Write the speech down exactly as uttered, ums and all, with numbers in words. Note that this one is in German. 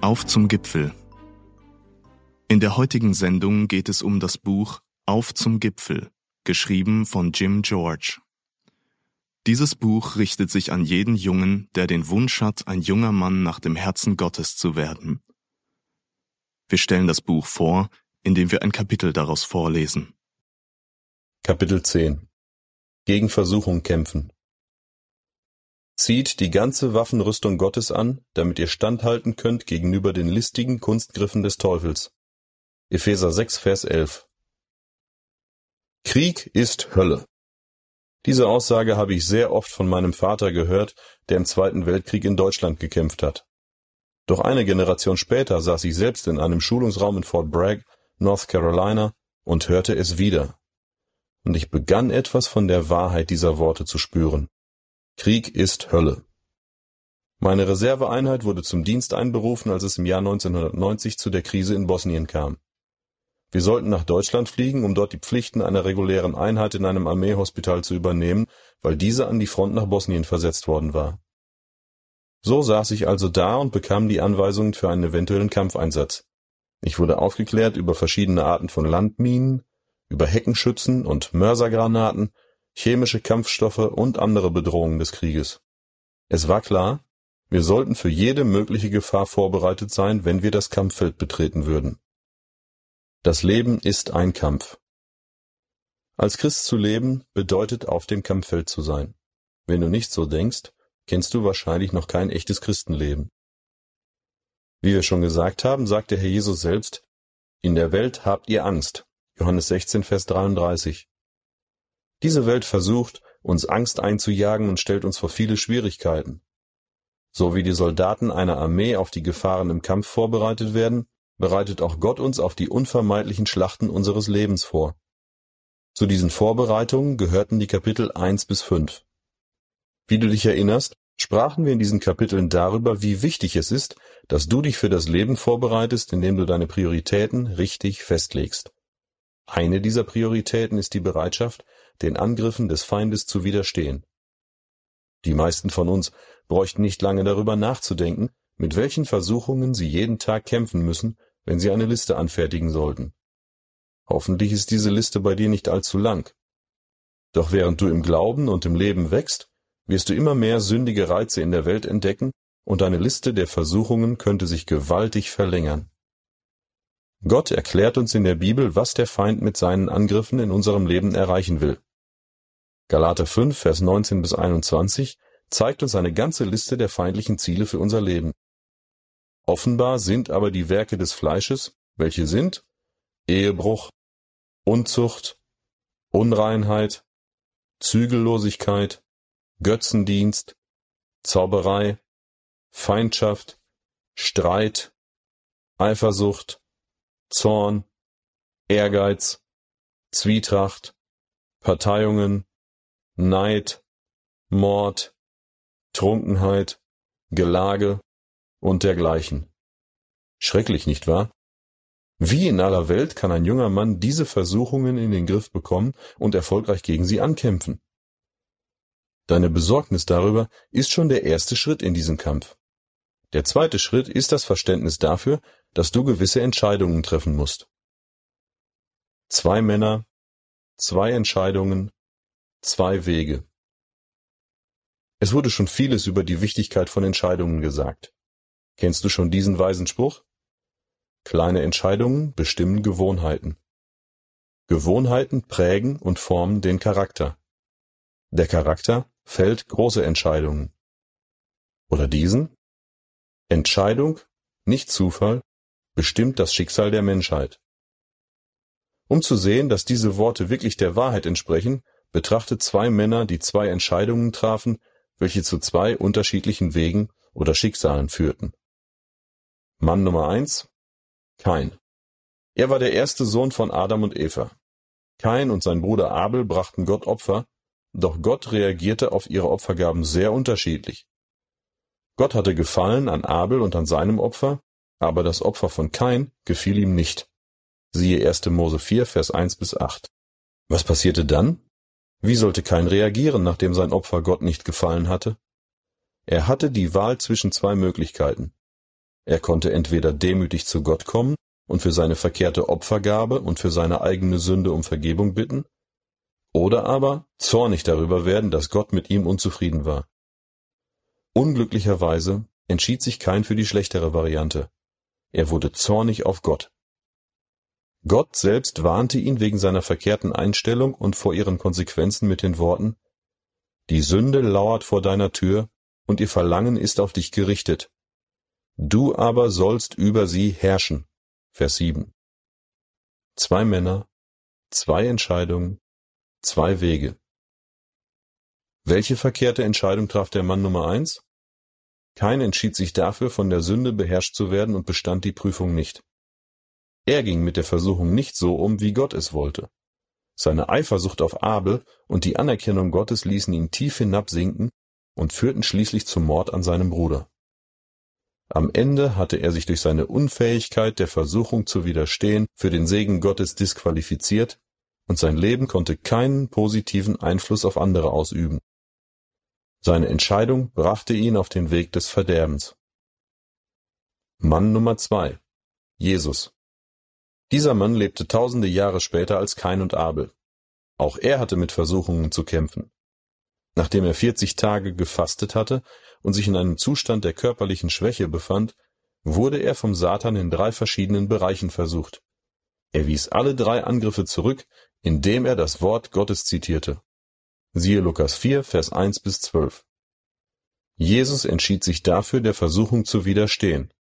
Auf zum Gipfel. In der heutigen Sendung geht es um das Buch Auf zum Gipfel, geschrieben von Jim George. Dieses Buch richtet sich an jeden Jungen, der den Wunsch hat, ein junger Mann nach dem Herzen Gottes zu werden. Wir stellen das Buch vor, indem wir ein Kapitel daraus vorlesen. Kapitel zehn. Gegen Versuchung kämpfen. Zieht die ganze Waffenrüstung Gottes an, damit ihr standhalten könnt gegenüber den listigen Kunstgriffen des Teufels. Epheser sechs, Vers elf. Krieg ist Hölle. Diese Aussage habe ich sehr oft von meinem Vater gehört, der im Zweiten Weltkrieg in Deutschland gekämpft hat. Doch eine Generation später saß ich selbst in einem Schulungsraum in Fort Bragg, North Carolina, und hörte es wieder. Und ich begann etwas von der Wahrheit dieser Worte zu spüren. Krieg ist Hölle. Meine Reserveeinheit wurde zum Dienst einberufen, als es im Jahr neunzehnhundertneunzig zu der Krise in Bosnien kam. Wir sollten nach Deutschland fliegen, um dort die Pflichten einer regulären Einheit in einem Armeehospital zu übernehmen, weil diese an die Front nach Bosnien versetzt worden war. So saß ich also da und bekam die Anweisungen für einen eventuellen Kampfeinsatz. Ich wurde aufgeklärt über verschiedene Arten von Landminen, über Heckenschützen und Mörsergranaten, chemische Kampfstoffe und andere Bedrohungen des Krieges. Es war klar, wir sollten für jede mögliche Gefahr vorbereitet sein, wenn wir das Kampffeld betreten würden. Das Leben ist ein Kampf. Als Christ zu leben bedeutet, auf dem Kampffeld zu sein. Wenn du nicht so denkst, kennst du wahrscheinlich noch kein echtes Christenleben. Wie wir schon gesagt haben, sagt der Herr Jesus selbst, in der Welt habt ihr Angst. Johannes sechzehn, Vers dreiunddreißig. Diese Welt versucht, uns Angst einzujagen und stellt uns vor viele Schwierigkeiten. So wie die Soldaten einer Armee auf die Gefahren im Kampf vorbereitet werden, bereitet auch Gott uns auf die unvermeidlichen Schlachten unseres Lebens vor. Zu diesen Vorbereitungen gehörten die Kapitel eins bis fünf. Wie du dich erinnerst, sprachen wir in diesen Kapiteln darüber, wie wichtig es ist, dass du dich für das Leben vorbereitest, indem du deine Prioritäten richtig festlegst. Eine dieser Prioritäten ist die Bereitschaft, den Angriffen des Feindes zu widerstehen. Die meisten von uns bräuchten nicht lange darüber nachzudenken, mit welchen Versuchungen sie jeden Tag kämpfen müssen, wenn sie eine Liste anfertigen sollten. Hoffentlich ist diese Liste bei dir nicht allzu lang. Doch während du im Glauben und im Leben wächst, wirst du immer mehr sündige Reize in der Welt entdecken und deine Liste der Versuchungen könnte sich gewaltig verlängern. Gott erklärt uns in der Bibel, was der Feind mit seinen Angriffen in unserem Leben erreichen will. Galater fünf, Vers neunzehn bis einundzwanzig zeigt uns eine ganze Liste der feindlichen Ziele für unser Leben. Offenbar sind aber die Werke des Fleisches, welche sind Ehebruch, Unzucht, Unreinheit, Zügellosigkeit, Götzendienst, Zauberei, Feindschaft, Streit, Eifersucht, Zorn, Ehrgeiz, Zwietracht, Parteiungen, Neid, Mord, Trunkenheit, Gelage und dergleichen. Schrecklich, nicht wahr? Wie in aller Welt kann ein junger Mann diese Versuchungen in den Griff bekommen und erfolgreich gegen sie ankämpfen? Deine Besorgnis darüber ist schon der erste Schritt in diesem Kampf. Der zweite Schritt ist das Verständnis dafür, dass du gewisse Entscheidungen treffen musst. Zwei Männer, zwei Entscheidungen, zwei Wege. Es wurde schon vieles über die Wichtigkeit von Entscheidungen gesagt. Kennst du schon diesen weisen Spruch? Kleine Entscheidungen bestimmen Gewohnheiten. Gewohnheiten prägen und formen den Charakter. Der Charakter fällt große Entscheidungen. Oder diesen? Entscheidung, nicht Zufall, bestimmt das Schicksal der Menschheit. Um zu sehen, dass diese Worte wirklich der Wahrheit entsprechen, betrachte zwei Männer, die zwei Entscheidungen trafen, welche zu zwei unterschiedlichen Wegen oder Schicksalen führten. Mann Nummer eins, Kain. Er war der erste Sohn von Adam und Eva. Kain und sein Bruder Abel brachten Gott Opfer, doch Gott reagierte auf ihre Opfergaben sehr unterschiedlich. Gott hatte Gefallen an Abel und an seinem Opfer, aber das Opfer von Kain gefiel ihm nicht. Siehe erster Mose vier, Vers eins bis acht. Was passierte dann? Wie sollte Kain reagieren, nachdem sein Opfer Gott nicht gefallen hatte? Er hatte die Wahl zwischen zwei Möglichkeiten. Er konnte entweder demütig zu Gott kommen und für seine verkehrte Opfergabe und für seine eigene Sünde um Vergebung bitten, oder aber zornig darüber werden, dass Gott mit ihm unzufrieden war. Unglücklicherweise entschied sich Kain für die schlechtere Variante. Er wurde zornig auf Gott. Gott selbst warnte ihn wegen seiner verkehrten Einstellung und vor ihren Konsequenzen mit den Worten: Die Sünde lauert vor deiner Tür, und ihr Verlangen ist auf dich gerichtet. Du aber sollst über sie herrschen. Vers sieben. Zwei Männer, zwei Entscheidungen, zwei Wege. Welche verkehrte Entscheidung traf der Mann Nummer eins? Kain entschied sich dafür, von der Sünde beherrscht zu werden und bestand die Prüfung nicht. Er ging mit der Versuchung nicht so um, wie Gott es wollte. Seine Eifersucht auf Abel und die Anerkennung Gottes ließen ihn tief hinabsinken und führten schließlich zum Mord an seinem Bruder. Am Ende hatte er sich durch seine Unfähigkeit, der Versuchung zu widerstehen, für den Segen Gottes disqualifiziert, und sein Leben konnte keinen positiven Einfluss auf andere ausüben. Seine Entscheidung brachte ihn auf den Weg des Verderbens. Mann Nummer zwei: Jesus. Dieser Mann lebte tausende Jahre später als Kain und Abel. Auch er hatte mit Versuchungen zu kämpfen. Nachdem er vierzig Tage gefastet hatte und sich in einem Zustand der körperlichen Schwäche befand, wurde er vom Satan in drei verschiedenen Bereichen versucht. Er wies alle drei Angriffe zurück, indem er das Wort Gottes zitierte. Siehe Lukas vier, Vers eins bis zwölf. Jesus entschied sich dafür, der Versuchung zu widerstehen.